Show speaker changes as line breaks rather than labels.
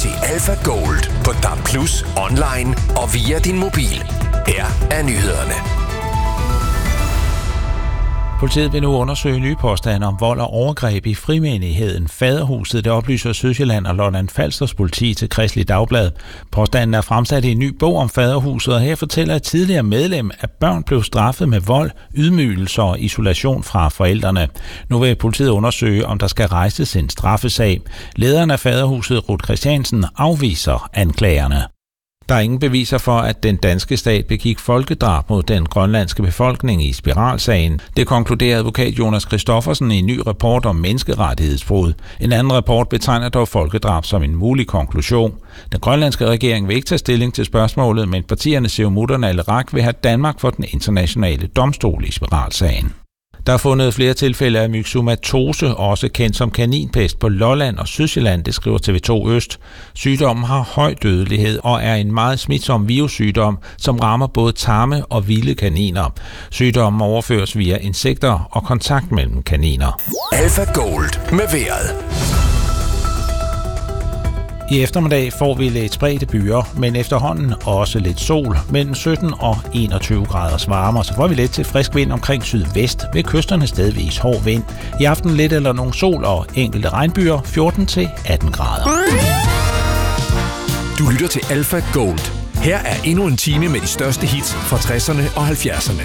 til Alpha Gold på DAB+, online og via din mobil. Her er nyhederne.
Politiet vil nu undersøge nye påstande om vold og overgreb i frimenigheden Faderhuset. Det oplyser Sydsjælland og Lolland-Falsters politi til Kristeligt Dagblad. Påstanden er fremsat i en ny bog om Faderhuset, og her fortæller et tidligere medlem, at børn blev straffet med vold, ydmygelser og isolation fra forældrene. Nu vil politiet undersøge, om der skal rejses en straffesag. Lederen af Faderhuset, Ruth Christiansen, afviser anklagerne. Der er ingen beviser for, at den danske stat begik folkedrab mod den grønlandske befolkning i spiralsagen. Det konkluderer advokat Jonas Christoffersen i en ny rapport om menneskerettighedsbrud. En anden rapport betegner dog folkedrab som en mulig konklusion. Den grønlandske regering vil ikke tage stilling til spørgsmålet, men partierne Siumut og Naleraq vil have Danmark for den internationale domstol i spiralsagen. Der er fundet flere tilfælde af myxomatose, også kendt som kaninpest på Lolland og Sydsjælland, det skriver TV2 Øst. Sygdommen har høj dødelighed og er en meget smitsom virussygdom, som rammer både tamme og vilde kaniner. Sygdommen overføres via insekter og kontakt mellem kaniner.
Alpha Gold med vejret.
I eftermiddag får vi lidt spredte byer, men efterhånden også lidt sol. Mellem 17 og 21 graders varme, så får vi lidt til frisk vind omkring sydvest. Ved kysterne stedvis hård vind. I aften lidt eller nogle sol og enkelte regnbyer, 14 til 18 grader.
Du lytter til Alpha Gold. Her er endnu en time med de største hits fra 60'erne og 70'erne.